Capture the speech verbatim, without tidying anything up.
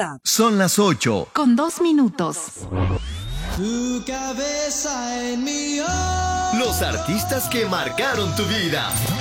libertad. Son las ocho. Con dos minutos. Tu cabeza en mi hombro. Los artistas que marcaron tu vida.